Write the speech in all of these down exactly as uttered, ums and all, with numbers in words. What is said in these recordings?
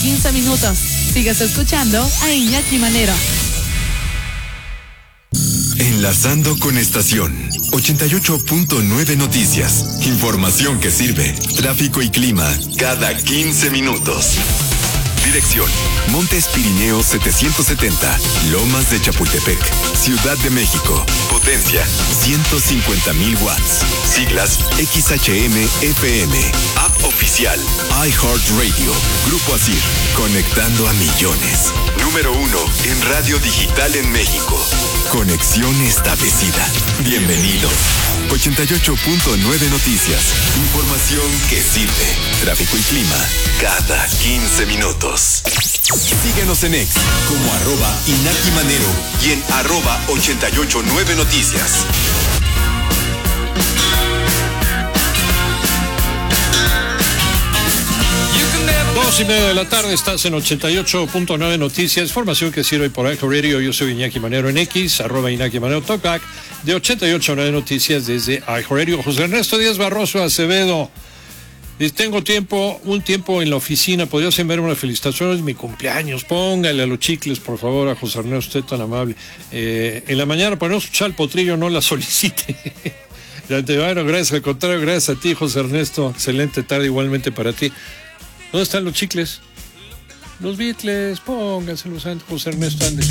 quince minutos. Sigues escuchando a Iñaki Manero. Enlazando con estación ochenta y ocho punto nueve Noticias. Información que sirve. Tráfico y clima cada quince minutos. Dirección: Montes Pirineos setecientos setenta, Lomas de Chapultepec, Ciudad de México. Potencia: ciento cincuenta mil watts. Siglas: X H M F M. App oficial: iHeartRadio. Grupo Asir, conectando a millones. Número uno en radio digital en México. Conexión establecida. Bienvenidos. ochenta y ocho punto nueve Noticias. Información que sirve. Tráfico y clima cada quince minutos. Síguenos en X como arroba Iñaki Manero y en arroba ochenta y ocho nueve Noticias. Dos y media de la tarde, estás en ochenta y ocho punto nueve Noticias, información que sirve por iHeartRadio. Yo soy Iñaki Manero en X, arroba Iñaki Manero Talkback, de ochenta y ocho punto nueve Noticias desde iHeartRadio. José Ernesto Díaz Barroso Acevedo, y tengo tiempo, un tiempo en la oficina, podrías enviar una felicitación, es mi cumpleaños, póngale a los chicles, por favor, a José Ernesto, usted tan amable. Eh, en la mañana, para no escuchar el potrillo, no la solicite. De antemano, gracias, al contrario, gracias a ti, José Ernesto, excelente tarde igualmente para ti. ¿Dónde están los chicles? Los Beatles, pónganselos antes, José Ernesto Andes.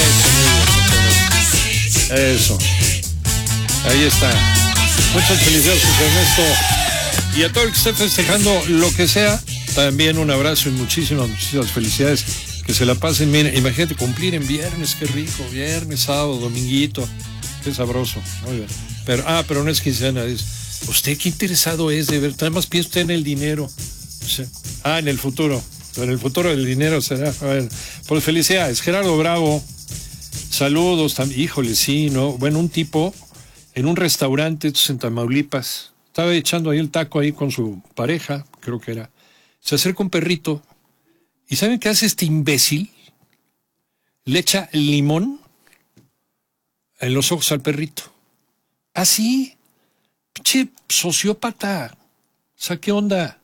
Eso, Eso. Ahí está. Muchas felicidades, José Ernesto. Y a todo el que esté festejando lo que sea, también un abrazo y muchísimas, muchísimas felicidades. Que se la pasen. Miren, imagínate cumplir en viernes, qué rico. Viernes, sábado, dominguito. Qué sabroso. Muy bien. Pero, ah, pero no es quincena. Es, ¿usted qué interesado es de ver? Además piensa usted en el dinero. Sí. Ah, en el futuro. En el futuro del dinero será. A ver, pues felicidades. Gerardo Bravo, saludos también. Híjole, sí, ¿no? Bueno, un tipo en un restaurante en Tamaulipas estaba echando ahí el taco ahí con su pareja, creo que era. Se acerca un perrito y ¿saben qué hace este imbécil? Le echa limón en los ojos al perrito. Así, pinche sociópata. O sea, ¿qué onda?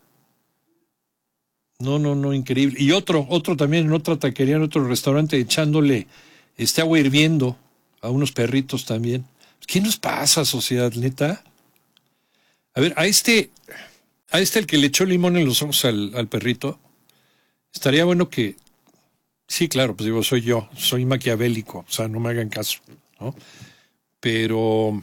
No, no, no, increíble. Y otro, otro también en otra taquería, en otro restaurante, echándole este agua hirviendo a unos perritos también. ¿Qué nos pasa, sociedad, neta? A ver, a este, a este el que le echó limón en los ojos al, al perrito, estaría bueno que, sí, claro, pues digo, soy yo, soy maquiavélico, o sea, no me hagan caso, ¿no? Pero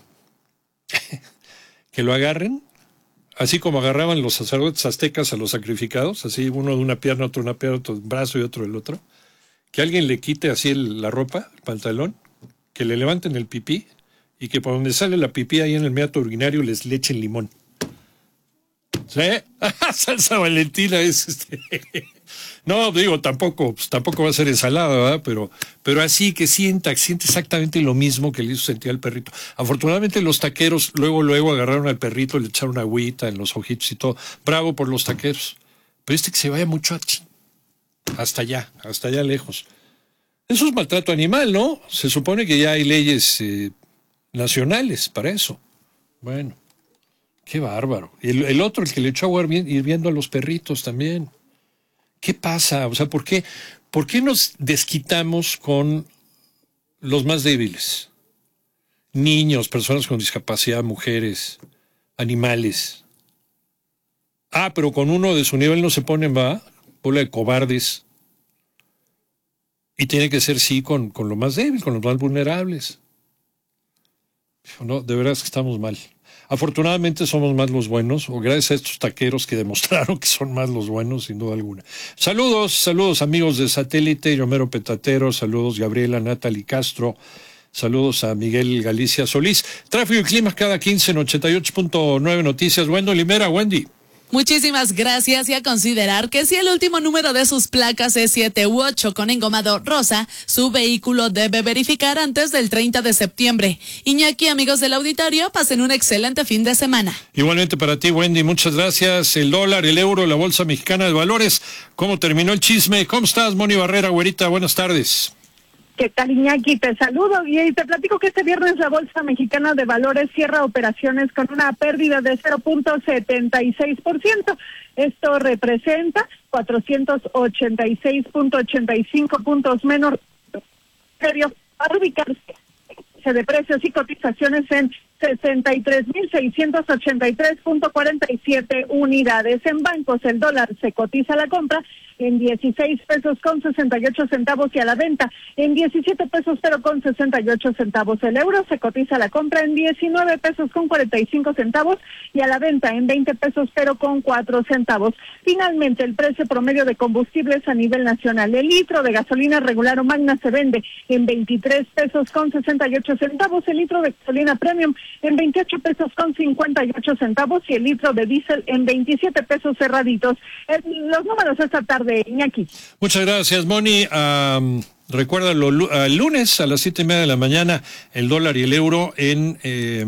que lo agarren, así como agarraban los sacerdotes aztecas a los sacrificados, así uno de una pierna, otro de una pierna, otro de un brazo y otro del otro, que alguien le quite así el, la ropa, el pantalón, que le levanten el pipí y que por donde sale la pipí ahí en el meato urinario les le echen limón. ¿Sí? Salsa Valentina es este. No, digo, tampoco, pues, tampoco va a ser ensalada, ¿verdad? Pero, pero así que sienta, que siente exactamente lo mismo que le hizo sentir al perrito. Afortunadamente los taqueros luego, luego agarraron al perrito, le echaron agüita en los ojitos y todo. Bravo por los taqueros. Pero este que se vaya mucho a chi, hasta allá, hasta allá lejos. Eso es maltrato animal, ¿no? Se supone que ya hay leyes eh, nacionales para eso. Bueno, qué bárbaro. Y el, el otro, el que le echó agua hirviendo a los perritos también. ¿Qué pasa? O sea, ¿por qué, ¿por qué nos desquitamos con los más débiles? Niños, personas con discapacidad, mujeres, animales. Ah, pero con uno de su nivel no se ponen, va, bola de cobardes. Y tiene que ser, sí, con, con lo más débil, con los más vulnerables. No, de verdad es que estamos mal. Afortunadamente somos más los buenos, o gracias a estos taqueros que demostraron que son más los buenos, sin duda alguna. Saludos, saludos amigos de Satélite, Romero Petatero, saludos Gabriela, Natalie Castro, saludos a Miguel Galicia Solís. Tráfico y clima cada quince en ochenta y ocho punto nueve Noticias. Wendy Limera, Wendy. Muchísimas gracias, y a considerar que si el último número de sus placas es siete u ocho con engomado rosa, su vehículo debe verificar antes del treinta de septiembre. Iñaki, amigos del auditorio, pasen un excelente fin de semana. Igualmente para ti, Wendy, muchas gracias. El dólar, el euro, la Bolsa Mexicana de Valores. ¿Cómo terminó el chisme? ¿Cómo estás, Moni Barrera, güerita? Buenas tardes. ¿Qué tal, Iñaki? Te saludo y te platico que este viernes la Bolsa Mexicana de Valores cierra operaciones con una pérdida de cero punto setenta y seis por ciento. Esto representa cuatrocientos ochenta y seis punto ochenta y cinco puntos menos serio para ubicarse de precios y cotizaciones en sesenta y tres mil seiscientos ochenta y tres punto cuarenta y siete unidades. En bancos el dólar se cotiza a la compra en dieciséis pesos con sesenta y ocho centavos y a la venta en diecisiete pesos pero con sesenta y ocho centavos. El euro se cotiza a la compra en diecinueve pesos con cuarenta y cinco centavos y a la venta en veinte pesos pero con cuatro centavos. Finalmente, el precio promedio de combustibles a nivel nacional. El litro de gasolina regular o magna se vende en veintitrés pesos con sesenta y ocho centavos, el litro de gasolina premium en veintiocho pesos con cincuenta y ocho centavos y el litro de diésel en veintisiete pesos cerraditos. Eh, los números esta tarde, Iñaki. Muchas gracias, Moni. Um, recuérdalo, el lunes a las siete y media de la mañana, el dólar y el euro en eh,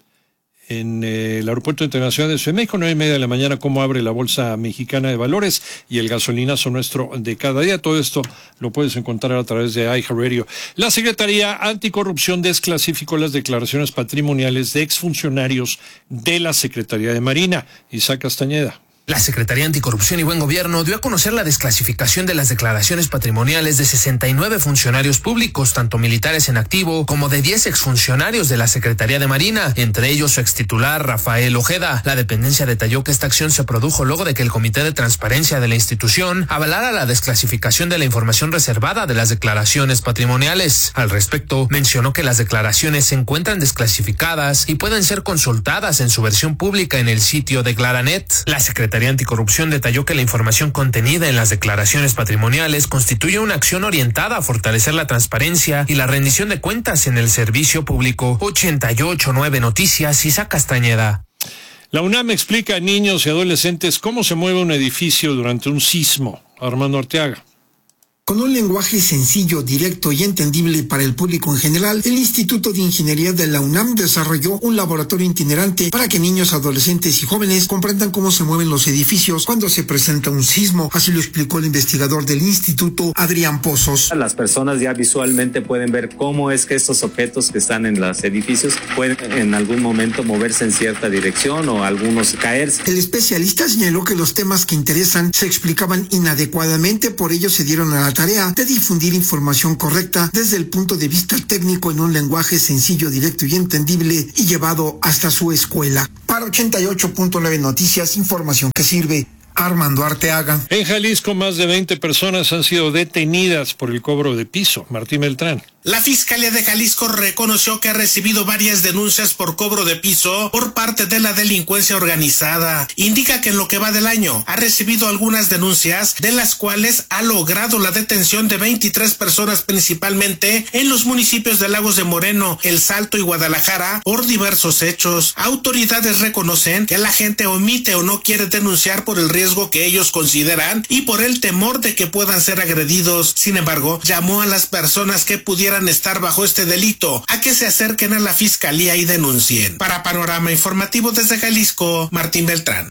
en eh, el Aeropuerto Internacional de Ciudad de México, nueve y media de la mañana, cómo abre la Bolsa Mexicana de Valores y el gasolinazo nuestro de cada día. Todo esto lo puedes encontrar a través de iHeartRadio. La Secretaría Anticorrupción desclasificó las declaraciones patrimoniales de exfuncionarios de la Secretaría de Marina. Isaac Castañeda. La Secretaría Anticorrupción y Buen Gobierno dio a conocer la desclasificación de las declaraciones patrimoniales de sesenta y nueve funcionarios públicos, tanto militares en activo como de diez exfuncionarios de la Secretaría de Marina, entre ellos su extitular Rafael Ojeda. La dependencia detalló que esta acción se produjo luego de que el Comité de Transparencia de la institución avalara la desclasificación de la información reservada de las declaraciones patrimoniales. Al respecto, mencionó que las declaraciones se encuentran desclasificadas y pueden ser consultadas en su versión pública en el sitio de Claranet. La Secretaría Secretaría Anticorrupción detalló que la información contenida en las declaraciones patrimoniales constituye una acción orientada a fortalecer la transparencia y la rendición de cuentas en el servicio público. ochenta y ocho punto nueve Noticias, Isaac Castañeda. La UNAM explica a niños y adolescentes cómo se mueve un edificio durante un sismo. Armando Arteaga. Con un lenguaje sencillo, directo y entendible para el público en general, el Instituto de Ingeniería de la UNAM desarrolló un laboratorio itinerante para que niños, adolescentes y jóvenes comprendan cómo se mueven los edificios cuando se presenta un sismo. Así lo explicó el investigador del instituto, Adrián Pozos. Las personas ya visualmente pueden ver cómo es que estos objetos que están en los edificios pueden en algún momento moverse en cierta dirección o algunos caerse. El especialista señaló que los temas que interesan se explicaban inadecuadamente, por ello se dieron a la tarea de difundir información correcta desde el punto de vista técnico en un lenguaje sencillo, directo y entendible y llevado hasta su escuela. Para ochenta y ocho punto nueve Noticias, información que sirve. Armando Arteaga. En Jalisco, más de veinte personas han sido detenidas por el cobro de piso. Martín Beltrán. La Fiscalía de Jalisco reconoció que ha recibido varias denuncias por cobro de piso por parte de la delincuencia organizada. Indica que en lo que va del año ha recibido algunas denuncias, de las cuales ha logrado la detención de veintitrés personas, principalmente en los municipios de Lagos de Moreno, El Salto y Guadalajara, por diversos hechos. Autoridades reconocen que la gente omite o no quiere denunciar por el riesgo que ellos consideran y por el temor de que puedan ser agredidos. Sin embargo, llamó a las personas que pudieran estar bajo este delito a que se acerquen a la fiscalía y denuncien. Para Panorama Informativo desde Jalisco, Martín Beltrán.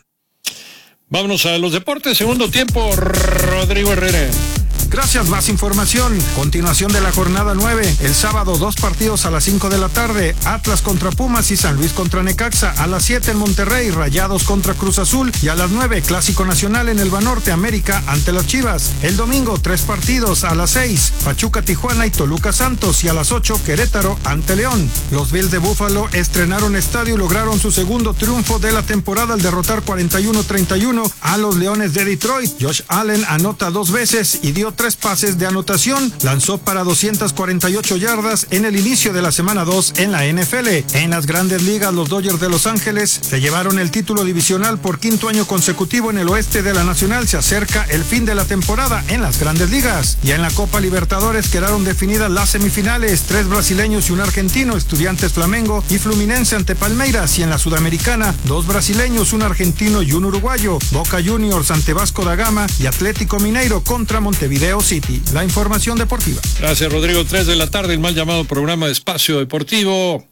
Vámonos a los deportes. Segundo tiempo, Rodrigo Herrera. Gracias, más información. Continuación de la jornada nueve. El sábado, dos partidos a las cinco de la tarde. Atlas contra Pumas y San Luis contra Necaxa. A las siete en Monterrey, Rayados contra Cruz Azul. Y a las nueve, Clásico Nacional en el Banorte, América ante las Chivas. El domingo, tres partidos. A las seis, Pachuca, Tijuana y Toluca Santos. Y a las ocho, Querétaro ante León. Los Bills de Búfalo estrenaron estadio y lograron su segundo triunfo de la temporada al derrotar cuarenta y uno a treinta y uno a los Leones de Detroit. Josh Allen anota dos veces y dio tres pases de anotación, lanzó para doscientas cuarenta y ocho yardas en el inicio de la semana dos en la N F L. En las Grandes Ligas, los Dodgers de Los Ángeles se llevaron el título divisional por quinto año consecutivo en el oeste de la Nacional. Se acerca el fin de la temporada en las Grandes Ligas. Y en la Copa Libertadores quedaron definidas las semifinales, tres brasileños y un argentino, Estudiantes Flamengo y Fluminense ante Palmeiras. Y en la Sudamericana, dos brasileños, un argentino y un uruguayo, Boca Juniors ante Vasco da Gama y Atlético Mineiro contra Montevideo City. La información deportiva. Gracias, Rodrigo. Tres de la tarde, el mal llamado programa de Espacio Deportivo.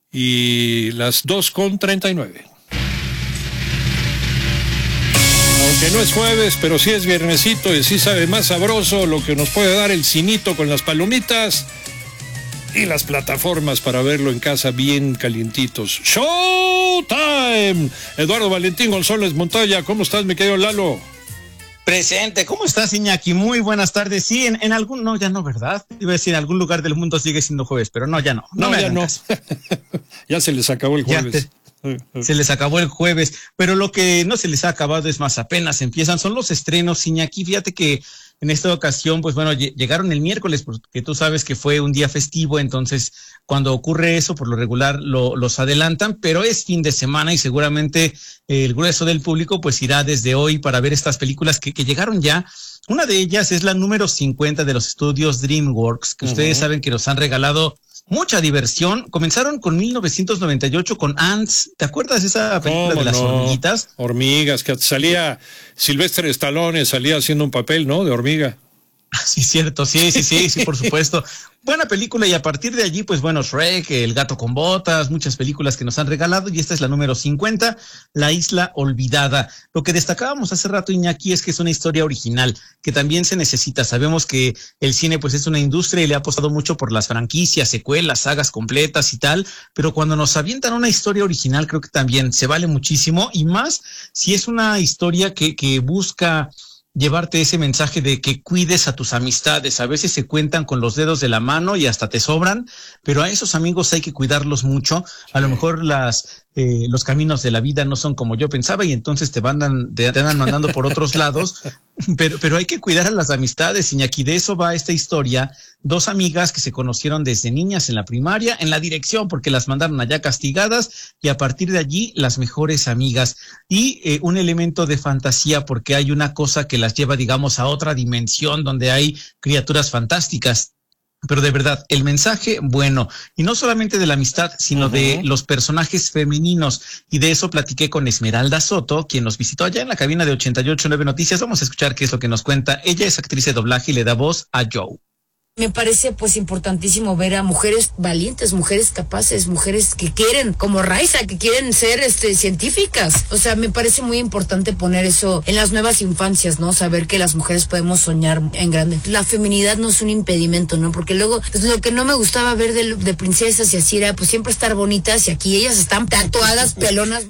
Y las dos con treinta y nueve. Aunque no es jueves, pero sí es viernesito y sí sabe más sabroso lo que nos puede dar el cinito con las palomitas y las plataformas para verlo en casa bien calientitos. ¡Showtime! Eduardo Valentín González Montoya, ¿cómo estás, mi querido Lalo? Presente, ¿cómo estás, Iñaki? Muy buenas tardes. Sí, en, en algún, no, ya no, ¿verdad? Iba a decir, en algún lugar del mundo sigue siendo jueves, pero no, ya no. No, no me ya no. Ya se les acabó el jueves. Te, se les acabó el jueves, pero lo que no se les ha acabado es más, apenas empiezan, son los estrenos, Iñaki. Fíjate que en esta ocasión, pues bueno, llegaron el miércoles, porque tú sabes que fue un día festivo, entonces cuando ocurre eso, por lo regular lo, los adelantan, pero es fin de semana y seguramente el grueso del público pues irá desde hoy para ver estas películas que, que llegaron ya. Una de ellas es la número cincuenta de los estudios DreamWorks, que uh-huh. ustedes saben que nos han regalado mucha diversión. Comenzaron con mil novecientos noventa y ocho con Ants. ¿Te acuerdas de esa película de las no? hormiguitas? Hormigas, que salía Sylvester Stallone, salía haciendo un papel, ¿no? De hormiga. Sí, cierto, sí, sí, sí, sí, por supuesto. Buena película y a partir de allí, pues bueno, Shrek, El gato con botas, muchas películas que nos han regalado y esta es la número cincuenta, La isla olvidada. Lo que destacábamos hace rato, Iñaki, es que es una historia original, que también se necesita. Sabemos que el cine pues es una industria y le ha apostado mucho por las franquicias, secuelas, sagas completas y tal, pero cuando nos avientan una historia original creo que también se vale muchísimo y más si es una historia que, que busca llevarte ese mensaje de que cuides a tus amistades. A veces se cuentan con los dedos de la mano y hasta te sobran, pero a esos amigos hay que cuidarlos mucho. A lo mejor las eh, los caminos de la vida no son como yo pensaba y entonces te van te andan mandando por otros lados, pero pero hay que cuidar a las amistades, Iñaki. De eso va esta historia. Dos amigas que se conocieron desde niñas en la primaria, en la dirección, porque las mandaron allá castigadas, y a partir de allí las mejores amigas. Y eh, un elemento de fantasía, porque hay una cosa que las lleva, digamos, a otra dimensión donde hay criaturas fantásticas. Pero de verdad, el mensaje, bueno, y no solamente de la amistad, sino uh-huh. de los personajes femeninos. Y de eso platiqué con Esmeralda Soto, quien nos visitó allá en la cabina de ochenta y ocho punto nueve Noticias. Vamos a escuchar qué es lo que nos cuenta. Ella es actriz de doblaje y le da voz a Joe. Me parece pues importantísimo ver a mujeres valientes, mujeres capaces, mujeres que quieren, como Raiza, que quieren ser este científicas. O sea, me parece muy importante poner eso en las nuevas infancias, ¿no? Saber que las mujeres podemos soñar en grande. La feminidad no es un impedimento, ¿no? Porque luego, pues, lo que no me gustaba ver de, de princesas y así era pues siempre estar bonitas, y aquí ellas están tatuadas, pelonas.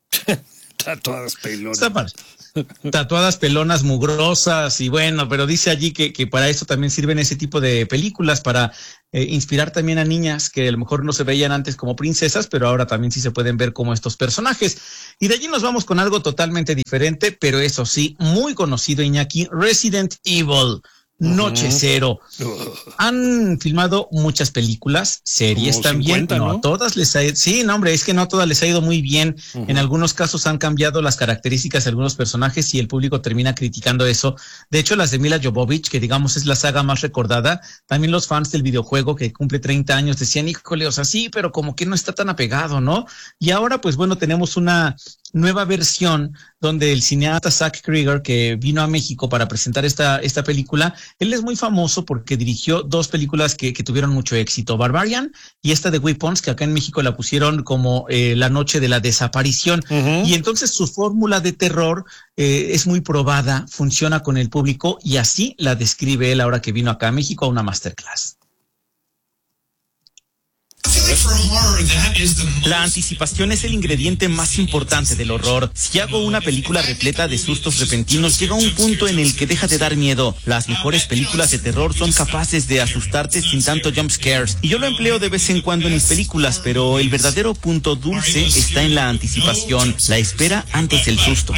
Tatuadas, pelonas. Está padre. Tatuadas, pelonas, mugrosas, y bueno, pero dice allí que, que para eso también sirven ese tipo de películas, para eh, inspirar también a niñas que a lo mejor no se veían antes como princesas, pero ahora también sí se pueden ver como estos personajes. Y de allí nos vamos con algo totalmente diferente, pero eso sí, muy conocido, Iñaki, Resident Evil. Noche Cero. Han filmado muchas películas, series también, cincuenta, no, ¿no? Todas les ha ido, sí, no hombre, es que no todas les ha ido muy bien. Uh-huh. En algunos casos han cambiado las características de algunos personajes y el público termina criticando eso. De hecho, las de Mila Jovovich, que digamos es la saga más recordada, también los fans del videojuego que cumple treinta años decían, híjole, o sea, sí, pero como que no está tan apegado, ¿no? Y ahora, pues bueno, tenemos una nueva versión donde el cineasta Zach Krieger, que vino a México para presentar esta, esta película, él es muy famoso porque dirigió dos películas que, que tuvieron mucho éxito, Barbarian y esta de Weapons, que acá en México la pusieron como eh, La noche de la desaparición. Uh-huh. Y entonces su fórmula de terror eh, es muy probada, funciona con el público, y así la describe él ahora que vino acá a México a una masterclass. La anticipación es el ingrediente más importante del horror. Si hago una película repleta de sustos repentinos, llega un punto en el que deja de dar miedo. Las mejores películas de terror son capaces de asustarte sin tanto jump scares. Y yo lo empleo de vez en cuando en mis películas, pero el verdadero punto dulce está en la anticipación, la espera antes del susto.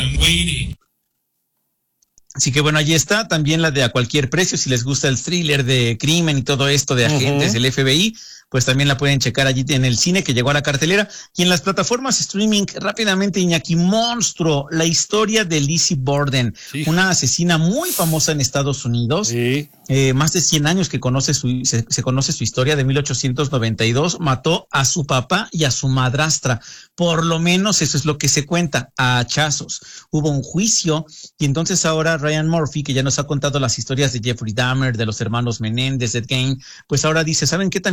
Así que bueno, allí está también la de A Cualquier Precio, si les gusta el thriller de crimen y todo esto de agentes uh-huh. del F B I, pues también la pueden checar allí en el cine, que llegó a la cartelera. Y en las plataformas streaming, rápidamente, Iñaki, Monstruo, la historia de Lizzie Borden, sí. una asesina muy famosa en Estados Unidos. Sí. Eh, más de cien años que conoce su, se, se conoce su historia. De mil ochocientos noventa y dos mató a su papá y a su madrastra. Por lo menos eso es lo que se cuenta, a hachazos. Hubo un juicio y entonces ahora Ryan Murphy, que ya nos ha contado las historias de Jeffrey Dahmer, de los hermanos Menéndez, Ed Gein, pues ahora dice, ¿saben qué? También ha habido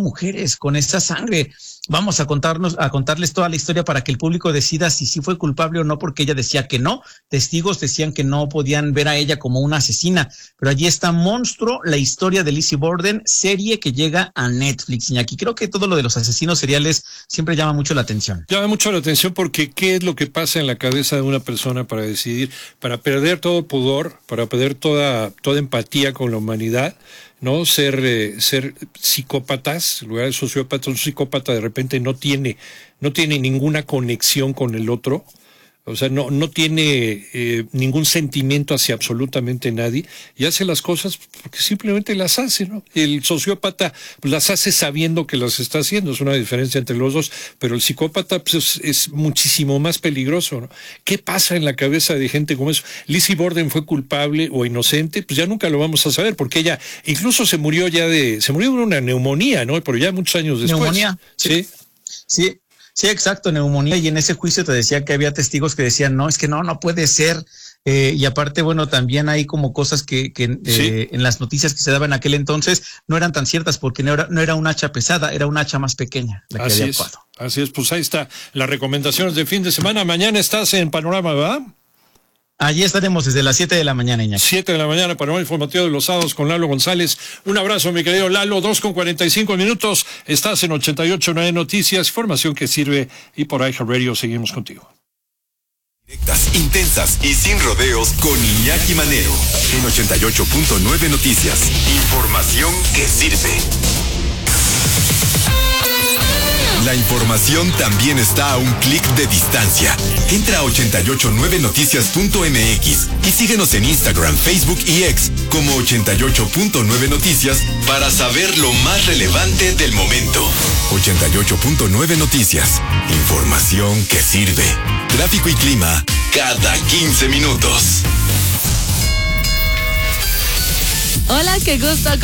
mujeres con esa sangre. Vamos a contarnos, a contarles toda la historia para que el público decida si sí fue culpable o no, porque ella decía que no. Testigos decían que no podían ver a ella como una asesina. Pero allí está Monstruo, la historia de Lizzie Borden, serie que llega a Netflix. Y aquí creo que todo lo de los asesinos seriales siempre llama mucho la atención. Llama mucho la atención porque ¿qué es lo que pasa en la cabeza de una persona para decidir, para perder todo pudor, para perder toda, toda empatía con la humanidad? ¿No? Ser, eh, ser psicópatas, en lugar de sociópatas, un psicópata de repente no tiene, no tiene ninguna conexión con el otro. O sea, no, no tiene eh, ningún sentimiento hacia absolutamente nadie y hace las cosas porque simplemente las hace, ¿no? El sociópata pues, las hace sabiendo que las está haciendo, es una diferencia entre los dos, pero el psicópata pues, es, es muchísimo más peligroso, ¿no? ¿Qué pasa en la cabeza de gente como eso? Lizzie Borden fue culpable o inocente, pues ya nunca lo vamos a saber porque ella incluso se murió ya de, se murió de una neumonía, ¿no? Pero ya muchos años después. Neumonía, sí. Sí. Sí. Sí, exacto, neumonía, y en ese juicio te decía que había testigos que decían, no, es que no, no puede ser, eh, y aparte, bueno, también hay como cosas que, que eh, sí. en las noticias que se daban en aquel entonces no eran tan ciertas, porque no era, no era un hacha pesada, era un hacha más pequeña la que así había es, actuado. Así es, pues ahí está las recomendaciones de fin de semana. Mañana estás en Panorama, ¿verdad? Allí estaremos desde las siete de la mañana, Iñaki. siete de la mañana, Panorama Informativo de los sábados con Lalo González. Un abrazo, mi querido Lalo. dos con cuarenta y cinco minutos. Estás en ochenta y ocho punto nueve Noticias, información que sirve. Y por iHeartRadio seguimos contigo. Directas, intensas y sin rodeos con Iñaki Manero. En ochenta y ocho punto nueve Noticias. Información que sirve. La información también está a un clic de distancia. Entra a ochenta y ocho punto nueve noticias punto m x y síguenos en Instagram, Facebook y X como ochenta y ocho punto nueve Noticias para saber lo más relevante del momento. ochenta y ocho punto nueve Noticias. Información que sirve. Tráfico y clima cada quince minutos. Hola, qué gusto